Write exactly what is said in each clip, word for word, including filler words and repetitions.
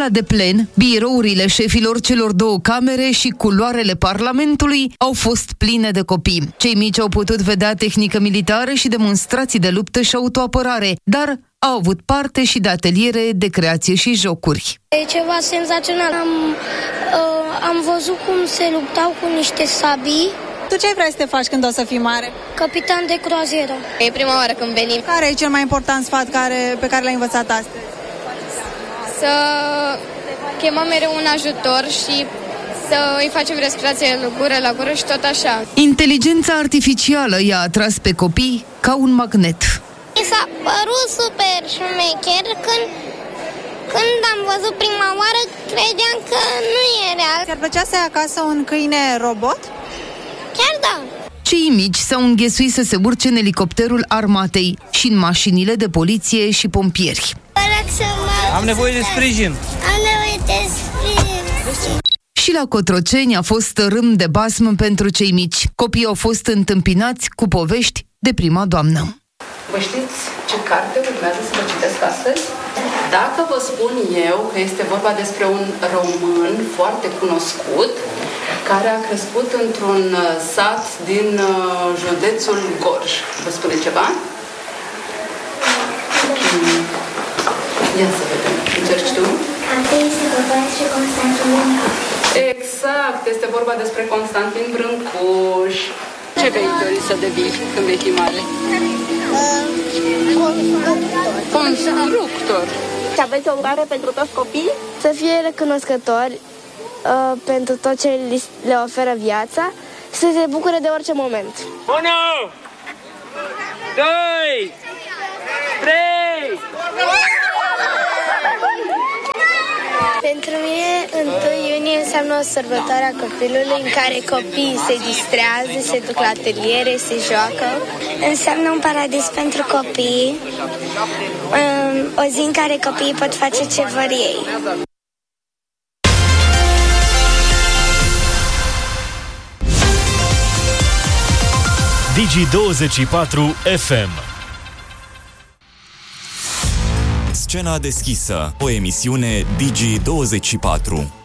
Sala de plen, birourile șefilor celor două camere și culoarele Parlamentului au fost pline de copii. Cei mici au putut vedea tehnică militară și demonstrații de luptă și autoapărare, dar au avut parte și de ateliere de creație și jocuri. E ceva senzațional. Am, uh, am văzut cum se luptau cu niște sabii. Tu ce vrei să te faci când o să fii mare? Capitan de croazieră. E prima oară când venim. Care e cel mai important sfat care, pe care l-ai învățat astăzi? Să chemăm mereu un ajutor și să îi facem respirație gură la gură și tot așa. Inteligența artificială i-a atras pe copii ca un magnet. Mi s-a părut super șmecher când, când am văzut prima oară, credeam că nu e real. Ți-ar plăcea să ai acasă un câine robot? Chiar da. Cei mici s-au înghesuit să se urce în elicopterul armatei și în mașinile de poliție și pompieri. Am nevoie de sprijin. Am nevoie de sprijin. Și la Cotroceni a fost râm de basm pentru cei mici. Copiii au fost întâmpinați cu povești de prima doamnă. Vă știți ce carte urmează să vă citesc astăzi? Dacă vă spun eu că este vorba despre un român foarte cunoscut care a crescut într-un sat din județul Gorj. Vă spune ceva? Ia să vedem. Încerci tu? Este vorba despre Constantin Brâncuș. Exact, este vorba despre Constantin Brâncuș. Ce vei dori să devii când vei fi mare? Constructor. Constructor. Și aveți o urare pentru toți copiii? Să fie recunoscători uh, pentru tot ce le oferă viața, să se bucure de orice moment. unu, doi, trei! Pentru mine, întâi iunie înseamnă o sărbătoare a copilului în care copiii se distrează, se duc la ateliere, se joacă. Înseamnă un paradis pentru copii, o zi în care copiii pot face ce vor ei. Digi douăzeci și patru F M. Scena deschisă, o emisiune Digi douăzeci și patru.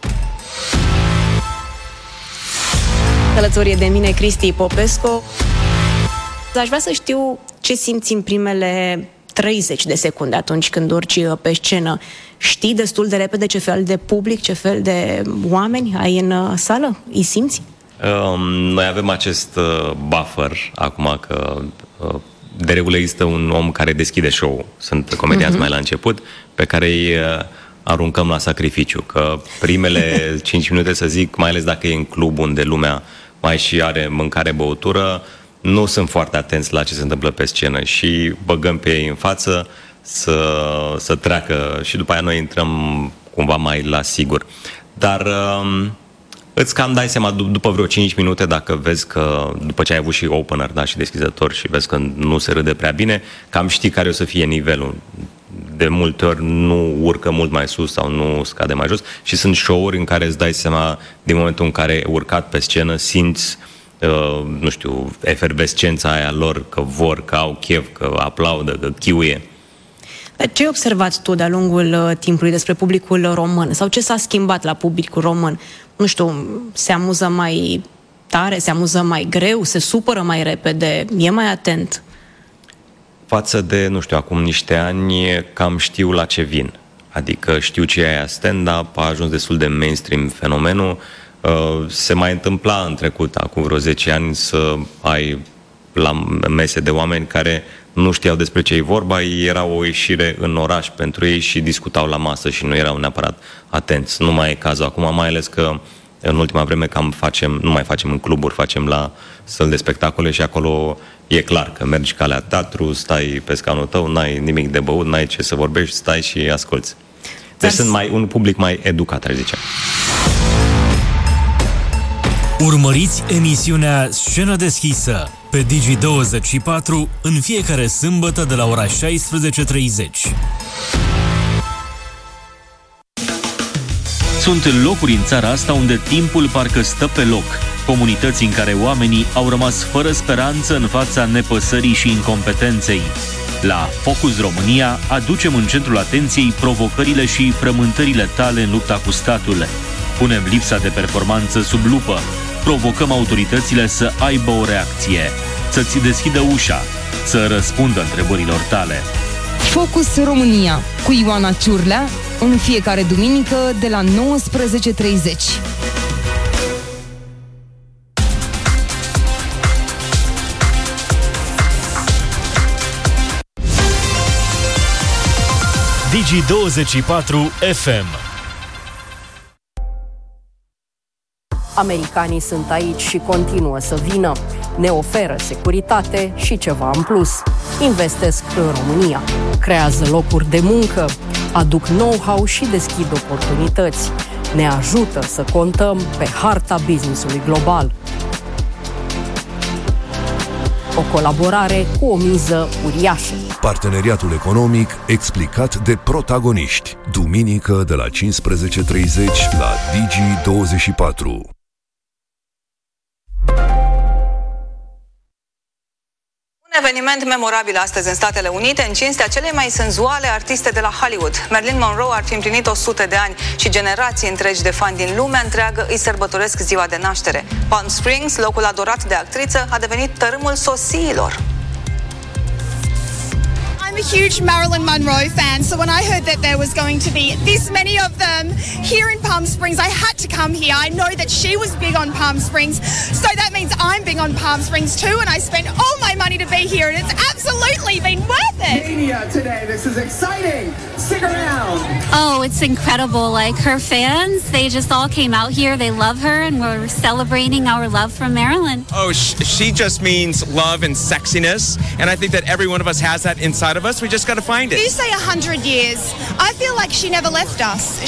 Alături de mine Cristi Popescu. Aș vrea să știu ce simți în primele treizeci de secunde atunci când urci pe scenă. Știi destul de repede ce fel de public, ce fel de oameni ai în sală? Îi simți? Um, noi avem acest uh, buffer acum că uh, de regulă există un om care deschide show-ul. Sunt comedianți uh-huh. mai la început, pe care îi uh, aruncăm la sacrificiu. Că primele cinci minute, să zic, mai ales dacă e în club unde lumea mai și are mâncare, băutură, nu sunt foarte atenți la ce se întâmplă pe scenă și băgăm pe ei în față să, să treacă și după aia noi intrăm cumva mai la sigur. Dar uh, îți cam dai seama d- după vreo cinci minute, dacă vezi că, după ce ai avut și opener, da, și deschizător și vezi că nu se râde prea bine, cam știi care o să fie nivelul. De multe ori nu urcă mult mai sus sau nu scade mai jos și sunt show-uri în care îți dai seama, din momentul în care ai urcat pe scenă, simți, uh, nu știu, efervescența aia lor, că vor, că au chef, că aplaudă, că chiuie. Ce ai observat tu de-a lungul uh, timpului despre publicul român? Sau ce s-a schimbat la publicul român? Nu știu, se amuză mai tare, se amuză mai greu, se supără mai repede, e mai atent? Față de, nu știu, acum niște ani, cam știu la ce vin. Adică știu ce e aia stand-up, a ajuns destul de mainstream fenomenul. Uh, se mai întâmpla în trecut, acum vreo zece ani, să ai la mese de oameni care nu știau despre ce e vorba, era o ieșire în oraș pentru ei și discutau la masă și nu erau neapărat atenți. Nu mai e cazul acum, mai ales că în ultima vreme cam facem, nu mai facem în cluburi, facem la săli de spectacole și acolo e clar că mergi ca la teatru, stai pe scaunul tău, n-ai nimic de băut, n-ai ce să vorbești, stai și asculți. Deci sunt mai, un public mai educat, aș zice. Urmăriți emisiunea Scenă deschisă pe Digi douăzeci și patru în fiecare sâmbătă de la ora șaisprezece treizeci. Sunt locuri în țara asta unde timpul parcă stă pe loc. Comunități în care oamenii au rămas fără speranță în fața nepăsării și incompetenței. La Focus România aducem în centrul atenției provocările și frământările tale în lupta cu statul. Punem lipsa de performanță sub lupă. Provocăm autoritățile să aibă o reacție, să-ți deschidă ușa, să răspundă întrebărilor tale. Focus România cu Ioana Ciurlea în fiecare duminică de la nouăsprezece treizeci. Digi douăzeci și patru F M. Americanii sunt aici și continuă să vină. Ne oferă securitate și ceva în plus. Investesc în România, creează locuri de muncă, aduc know-how și deschid oportunități. Ne ajută să contăm pe harta business-ului global. O colaborare cu o miză uriașă. Parteneriatul economic explicat de protagoniști. Duminică de la cincisprezece treizeci la Digi douăzeci și patru. Un eveniment memorabil astăzi în Statele Unite, în cinstea celei mai senzuale artiste de la Hollywood. Marilyn Monroe ar fi împlinit o sută de ani și generații întregi de fani din lumea întreagă îi sărbătoresc ziua de naștere. Palm Springs, locul adorat de actriță, a devenit tărâmul sosiilor. I'm a huge Marilyn Monroe fan, so when I heard that there was going to be this many of them here in Palm Springs, I had to come here. I know that she was big on Palm Springs, so that means I'm big on Palm Springs too, and I spent all my money to be here, and it's absolutely been worth it. Mania today, this is exciting. Stick around. Oh, it's incredible. Like her fans, they just all came out here. They love her, and we're celebrating our love for Marilyn. Oh, sh- she just means love and sexiness, and I think that every one of us has that inside of us. We just got to find it. You say a hundred years. I feel like she never left us.